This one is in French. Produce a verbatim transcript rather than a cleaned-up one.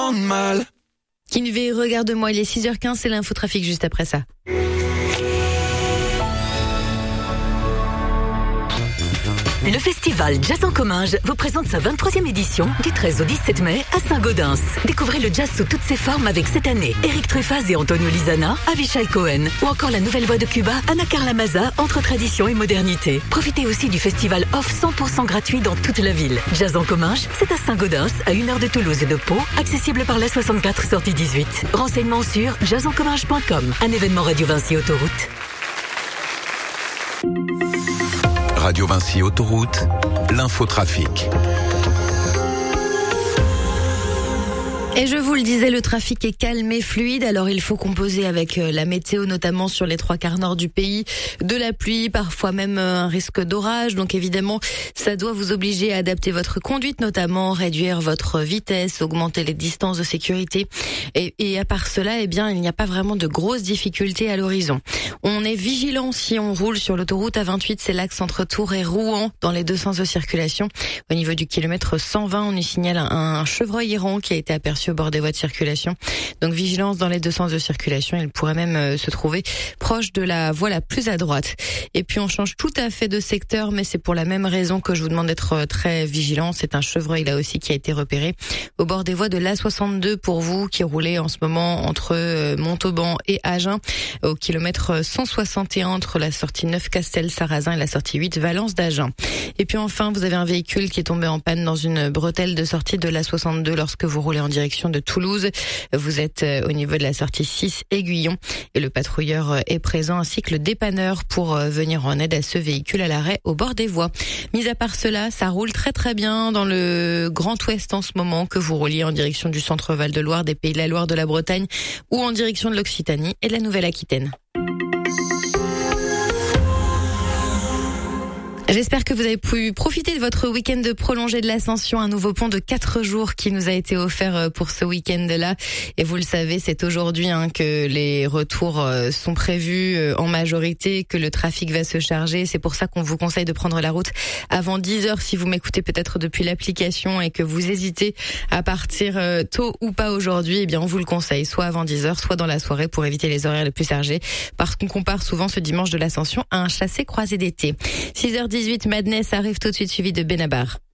tant de mal. Kinvé, regarde-moi, il est six heures quinze, c'est l'infotrafic juste après ça. Le festival Jazz en Comminges vous présente sa vingt-troisième édition du treize au dix-sept mai à Saint-Gaudens. Découvrez le jazz sous toutes ses formes avec cette année Eric Truffaz et Antonio Lizana, Avishai Cohen ou encore la nouvelle voix de Cuba, Ana Carla Maza, entre tradition et modernité. Profitez aussi du festival off cent pour cent gratuit dans toute la ville. Jazz en Comminges, c'est à Saint-Gaudens, à une heure de Toulouse et de Pau, accessible par la soixante-quatre sortie dix-huit. Renseignements sur jazz en comminges point com, un événement Radio Vinci Autoroute. Radio Vinci Autoroute, l'infotrafic. Et je vous le disais, le trafic est calme et fluide, alors il faut composer avec la météo, notamment sur les trois quarts nord du pays, de la pluie, parfois même un risque d'orage. Donc évidemment, ça doit vous obliger à adapter votre conduite, notamment réduire votre vitesse, augmenter les distances de sécurité. Et, et à part cela, eh bien, il n'y a pas vraiment de grosses difficultés à l'horizon. On est vigilant si on roule sur l'autoroute A vingt-huit, c'est l'axe entre Tours et Rouen, dans les deux sens de circulation. Au niveau du kilomètre cent vingt, on y signale un, un chevreuil errant qui a été aperçu au bord des voies de circulation. Donc vigilance dans les deux sens de circulation. Il pourrait même euh, se trouver proche de la voie la plus à droite. Et puis on change tout à fait de secteur, mais c'est pour la même raison que je vous demande d'être euh, très vigilant. C'est un chevreuil là aussi qui a été repéré au bord des voies de l'A soixante-deux pour vous qui roulez en ce moment entre euh, Montauban et Agen, au kilomètre cent soixante et un entre la sortie neuf Castel-Sarrazin et la sortie huit Valence d'Agen. Et puis enfin, vous avez un véhicule qui est tombé en panne dans une bretelle de sortie de l'A soixante-deux lorsque vous roulez en direction de Toulouse. Vous êtes au niveau de la sortie six Aiguillon et le patrouilleur est présent ainsi que le dépanneur pour venir en aide à ce véhicule à l'arrêt au bord des voies. Mis à part cela, ça roule très très bien dans le Grand Ouest en ce moment, que vous rouliez en direction du centre Val-de-Loire, des Pays de la Loire, de la Bretagne ou en direction de l'Occitanie et de la Nouvelle-Aquitaine. J'espère que vous avez pu profiter de votre week-end prolongé de l'Ascension, un nouveau pont de quatre jours qui nous a été offert pour ce week-end-là. Et vous le savez, c'est aujourd'hui hein, que les retours sont prévus en majorité, que le trafic va se charger. C'est pour ça qu'on vous conseille de prendre la route avant dix heures si vous m'écoutez peut-être depuis l'application et que vous hésitez à partir tôt ou pas aujourd'hui. Eh bien, on vous le conseille, soit avant dix heures, soit dans la soirée pour éviter les horaires les plus chargés. Parce qu'on compare souvent ce dimanche de l'Ascension à un chassé croisé d'été. six heures dix-huit, Madness arrive tout de suite suivi de Benabar.